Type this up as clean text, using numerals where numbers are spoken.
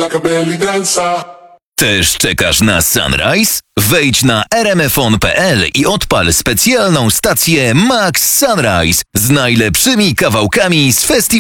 like a belly dancer. Też czekasz na Sunrise? Wejdź na rmfon.pl i odpal specjalną stację Max Sunrise z najlepszymi kawałkami z festiwalu.